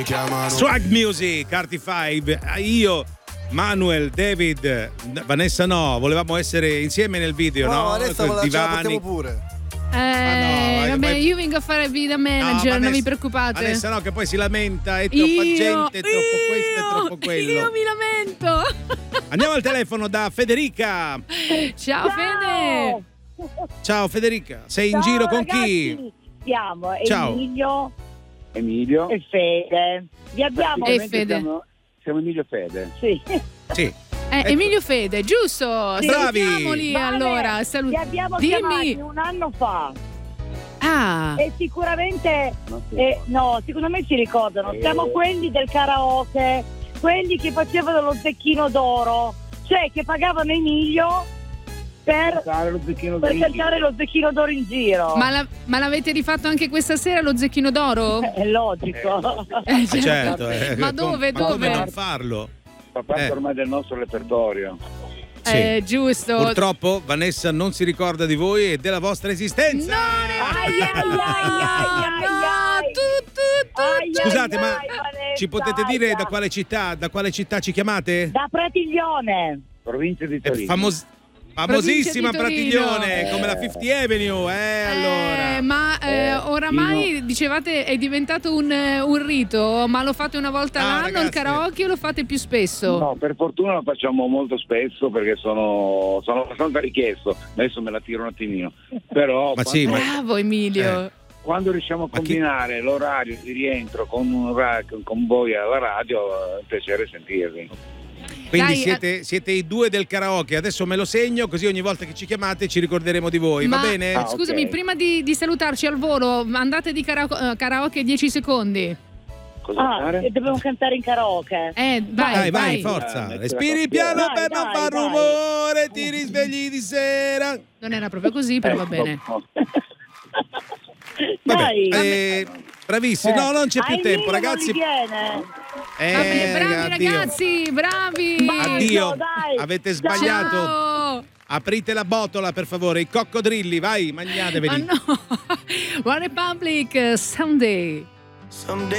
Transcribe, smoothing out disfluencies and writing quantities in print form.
Swag Music, Artie5, io, Manuel, David, Vanessa no, volevamo essere insieme nel video, no? Vanessa ce la portiamo pure. Vabbè, io vengo a fare video manager, non vi preoccupate. Vanessa no, che poi si lamenta, è troppa gente, è troppo questo, è troppo quello. Io mi lamento. Andiamo al telefono da Federica. Ciao Fede. Ciao Federica, sei in giro con ragazzi. chi? Siamo Ciao. Emilio e Fede. Vi abbiamo Fede. Siamo Emilio Fede. Sì. Emilio Fede, giusto? Sì. Salutiamoli Vale, allora. Li abbiamo chiamati un anno fa. Ah. E sicuramente secondo me si ricordano. Siamo quelli del karaoke, quelli che facevano lo zecchino d'oro, cioè che pagavano Emilio per cantare lo zecchino d'oro in giro. Ma l'avete rifatto anche questa sera lo zecchino d'oro? È logico. Certo. Ma dove? Come non farlo? Fa parte ormai del nostro repertorio. Sì. Giusto. Purtroppo Vanessa non si ricorda di voi e della vostra esistenza. Scusate, ma ci potete dire da quale città ci chiamate? Da Pratiglione, provincia di Torino. Famosissima Pratiglione, Pratiglione, come la Fifth Avenue, allora. Ma oramai dicevate è diventato un rito, ma lo fate una volta all'anno ragazzi, il karaoke o lo fate più spesso? No, per fortuna lo facciamo molto spesso perché sono abbastanza richiesto. Adesso me la tiro un attimino. Però bravo Emilio. Quando riusciamo a combinare l'orario di rientro con voi alla radio, è un piacere sentirvi. Quindi siete i due del karaoke, adesso me lo segno così ogni volta che ci chiamate ci ricorderemo di voi, va bene? Scusami, prima di salutarci al volo, andate di karaoke 10 secondi. Cosa fare? Dobbiamo cantare in karaoke. Vai, forza. Respiri piano per non far rumore, ti risvegli di sera. Non era proprio così, però va bene. Vabbè, bravissimi, no, non c'è più tempo, ragazzi. Bravi ragazzi, bravi. Addio, avete sbagliato. Ciao. Aprite la botola per favore, i coccodrilli, vai, mangiateveli. One Republic, Someday.